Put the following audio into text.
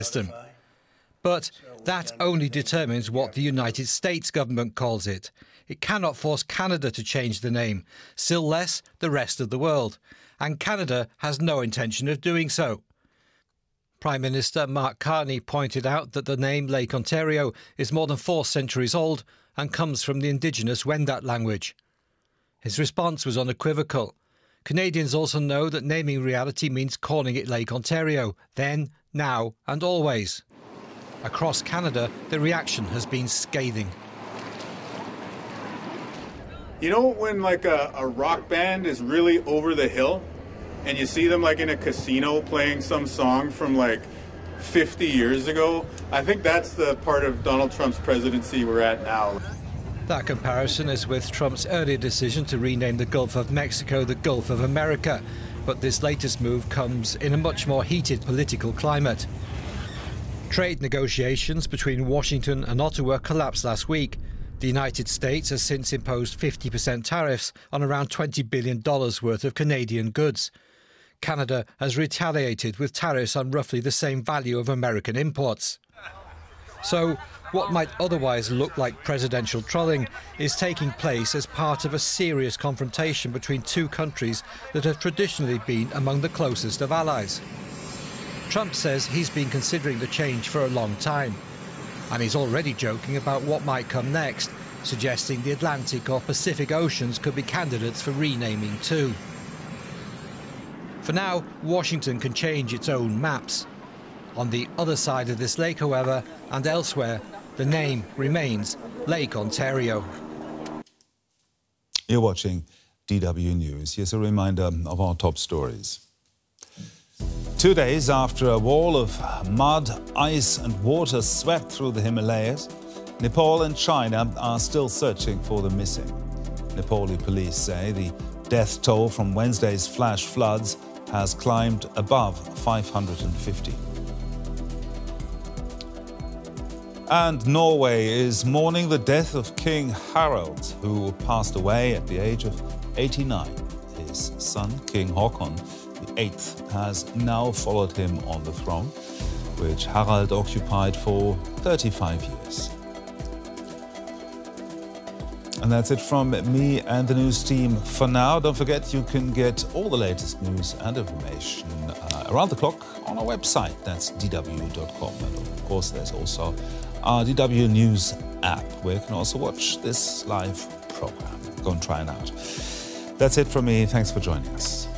system. But that only determines what the United States government calls it. It cannot force Canada to change the name, still less the rest of the world. And Canada has no intention of doing so. Prime Minister Mark Carney pointed out that the name Lake Ontario is more than 4 centuries old and comes from the indigenous Wendat language. His response was unequivocal. Canadians also know that naming reality means calling it Lake Ontario, then, now and always. Across Canada, the reaction has been scathing. You know when like a rock band is really over the hill and you see them like in a casino playing some song from like 50 years ago? I think that's the part of Donald Trump's presidency we're at now. That comparison is with Trump's earlier decision to rename the Gulf of Mexico the Gulf of America. But this latest move comes in a much more heated political climate. Trade negotiations between Washington and Ottawa collapsed last week. The United States has since imposed 50% tariffs on around $20 billion worth of Canadian goods. Canada has retaliated with tariffs on roughly the same value of American imports. So, what might otherwise look like presidential trolling is taking place as part of a serious confrontation between two countries that have traditionally been among the closest of allies. Trump says he's been considering the change for a long time, and he's already joking about what might come next, suggesting the Atlantic or Pacific Oceans could be candidates for renaming too. For now, Washington can change its own maps. On the other side of this lake, however, and elsewhere, the name remains Lake Ontario. You're watching DW News. Here's a reminder of our top stories. 2 days after a wall of mud, ice and water swept through the Himalayas, Nepal and China are still searching for the missing. Nepali police say the death toll from Wednesday's flash floods has climbed above 550. And Norway is mourning the death of King Harald, who passed away at the age of 89. His son, King Håkon VIII, has now followed him on the throne, which Harald occupied for 35 years. And that's it from me and the news team for now. Don't forget, you can get all the latest news and information around the clock on our website. That's dw.com. And of course, there's also our DW News app, where you can also watch this live program. Go and try it out. That's it from me. Thanks for joining us.